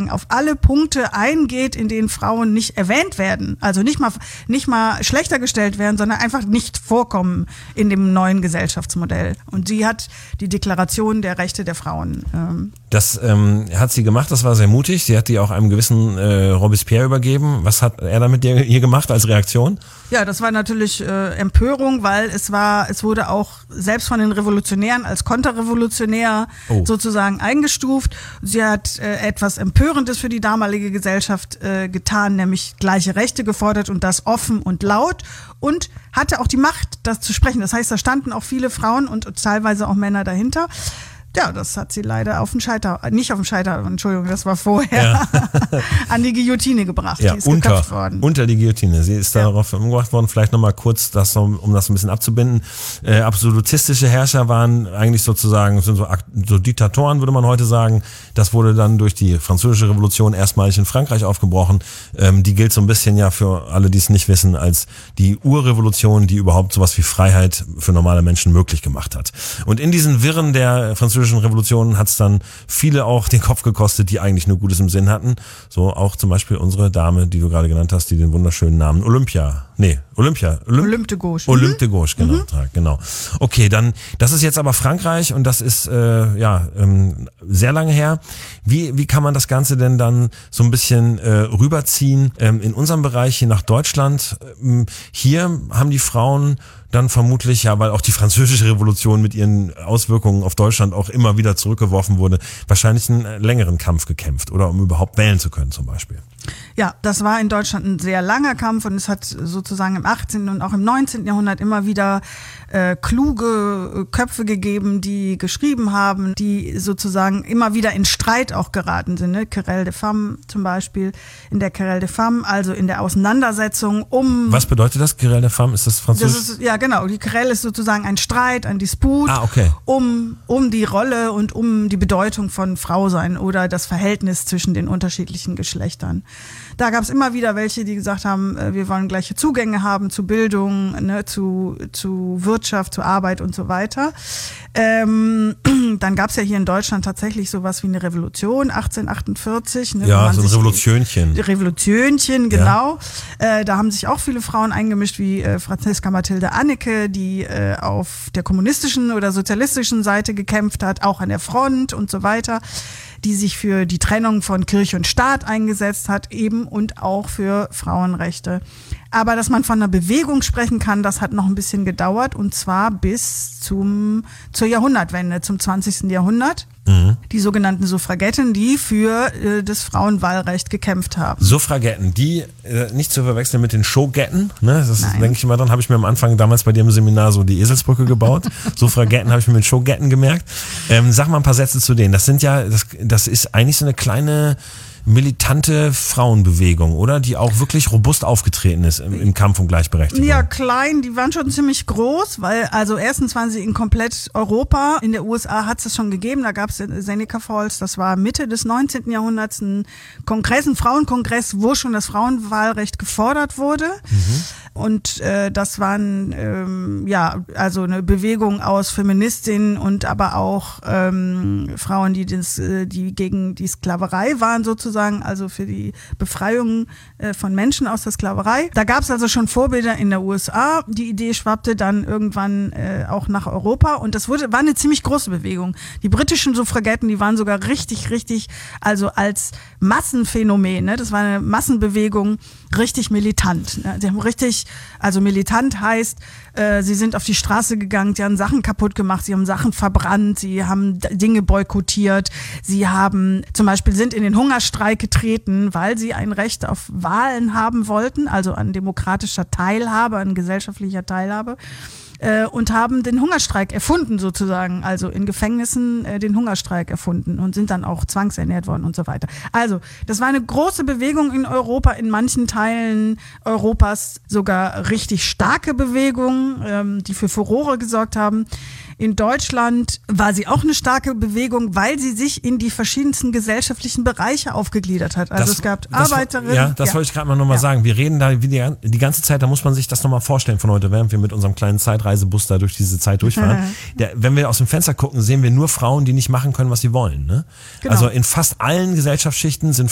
sozusagen auf alle Punkte eingeht, in denen Frauen nicht erwähnt werden, also nicht mal schlechter gestellt werden, sondern einfach nicht vorkommen in dem neuen Gesellschaftsmodell. Und sie hat die Deklaration der Rechte der Frauen. Das hat sie gemacht, das war sehr mutig. Sie hat die auch einem gewissen Robespierre übergeben. Was hat er damit ihr gemacht als Reaktion? Ja, das war natürlich Empörung, weil es wurde auch selbst von den Revolutionären als konterrevolutionär sozusagen eingestuft. Sie hat etwas Empörendes für die damalige Gesellschaft getan, nämlich gleiche Rechte gefordert und das offen und laut und hatte auch die Macht, das zu sprechen. Das heißt, da standen auch viele Frauen und teilweise auch Männer dahinter. Ja, das hat sie leider Entschuldigung, das war vorher, an die Guillotine gebracht. Ja, die ist geköpft worden. Unter die Guillotine. Sie ist darauf umgebracht worden. Vielleicht nochmal kurz, um das ein bisschen abzubinden. Absolutistische Herrscher waren eigentlich sozusagen, sind so Diktatoren, würde man heute sagen. Das wurde dann durch die Französische Revolution erstmalig in Frankreich aufgebrochen. Die gilt so ein bisschen ja für alle, die es nicht wissen, als die Urrevolution, die überhaupt sowas wie Freiheit für normale Menschen möglich gemacht hat. Und in diesen Wirren der Französischen Revolution hat es dann viele auch den Kopf gekostet, die eigentlich nur Gutes im Sinn hatten. So auch zum Beispiel unsere Dame, die du gerade genannt hast, die den wunderschönen Namen Olympe de Gauche. Olympe de Gauche, genau. Okay, dann, das ist jetzt aber Frankreich und das ist sehr lange her. Wie kann man das Ganze denn dann so ein bisschen rüberziehen in unserem Bereich hier nach Deutschland? Hier haben die Frauen dann vermutlich, ja, weil auch die Französische Revolution mit ihren Auswirkungen auf Deutschland auch immer wieder zurückgeworfen wurde, wahrscheinlich einen längeren Kampf gekämpft, oder um überhaupt wählen zu können zum Beispiel. Ja, das war in Deutschland ein sehr langer Kampf und es hat sozusagen im 18. und auch im 19. Jahrhundert immer wieder kluge Köpfe gegeben, die geschrieben haben, die sozusagen immer wieder in Streit auch geraten sind. Ne? Querelle des Femmes zum Beispiel, in der Querelle des Femmes, also in der Auseinandersetzung um... Was bedeutet das, Querelle des Femmes? Ist das französisch? Ja, genau. Die Querelle ist sozusagen ein Streit, ein Disput um die Rolle und um die Bedeutung von Frau sein oder das Verhältnis zwischen den unterschiedlichen Geschlechtern. Da gab es immer wieder welche, die gesagt haben, wir wollen gleiche Zugänge haben zu Bildung, ne, zu Wirtschaft, zu Arbeit und so weiter. Dann gab es ja hier in Deutschland tatsächlich sowas wie eine Revolution, 1848. Ne, ja, so ein Revolutionchen. Revolutionchen, genau. Ja. Da haben sich auch viele Frauen eingemischt, wie Franziska Mathilde Anneke, die auf der kommunistischen oder sozialistischen Seite gekämpft hat, auch an der Front und so weiter, die sich für die Trennung von Kirche und Staat eingesetzt hat eben und auch für Frauenrechte. Aber dass man von einer Bewegung sprechen kann, das hat noch ein bisschen gedauert und zwar bis zur Jahrhundertwende, zum 20. Jahrhundert. Mhm. Die sogenannten Suffragetten, die für das Frauenwahlrecht gekämpft haben. Suffragetten, die nicht zu verwechseln mit den Showgetten, ne? Das denke ich mal, dann habe ich mir am Anfang damals bei dir im Seminar so die Eselsbrücke gebaut. Suffragetten habe ich mir mit Showgetten gemerkt. Sag mal ein paar Sätze zu denen. Das sind ja, das ist eigentlich so eine kleine militante Frauenbewegung, oder? Die auch wirklich robust aufgetreten ist im Kampf um Gleichberechtigung. Ja, klein, die waren schon ziemlich groß, weil also erstens waren sie in komplett Europa. In der USA hat es das schon gegeben, da gab es Seneca Falls, das war Mitte des 19. Jahrhunderts ein Kongress, ein Frauenkongress, wo schon das Frauenwahlrecht gefordert wurde. Mhm. Und das waren also eine Bewegung aus Feministinnen und aber auch Frauen, die gegen die Sklaverei waren sozusagen, also für die Befreiung von Menschen aus der Sklaverei. Da gab es also schon Vorbilder in der USA. Die Idee schwappte dann irgendwann auch nach Europa und das war eine ziemlich große Bewegung. Die britischen Suffragetten, die waren sogar richtig, also als Massenphänomen, ne? Das war eine Massenbewegung, richtig militant. Ne? Sie haben also militant heißt, sie sind auf die Straße gegangen, sie haben Sachen kaputt gemacht, sie haben Sachen verbrannt, sie haben Dinge boykottiert, sie haben zum Beispiel sind in den Hungerstreik getreten, weil sie ein Recht auf Wahlen haben wollten, also an demokratischer Teilhabe, an gesellschaftlicher Teilhabe. Und haben den Hungerstreik erfunden sozusagen, also in Gefängnissen den Hungerstreik erfunden und sind dann auch zwangsernährt worden und so weiter. Also das war eine große Bewegung in Europa, in manchen Teilen Europas sogar richtig starke Bewegungen, die für Furore gesorgt haben. In Deutschland war sie auch eine starke Bewegung, weil sie sich in die verschiedensten gesellschaftlichen Bereiche aufgegliedert hat. Also es gab Arbeiterinnen. Ja, das wollte ich gerade mal nochmal sagen. Wir reden da die ganze Zeit, da muss man sich das nochmal vorstellen von heute, während wir mit unserem kleinen Zeitreisebus da durch diese Zeit durchfahren. Wenn wir aus dem Fenster gucken, sehen wir nur Frauen, die nicht machen können, was sie wollen. Ne? Genau. Also in fast allen Gesellschaftsschichten sind